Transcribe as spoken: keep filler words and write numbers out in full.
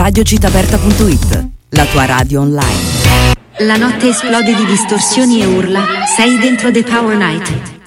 radio citaberta punto it, la tua radio online. La notte esplode di distorsioni e urla, sei dentro The Power Night.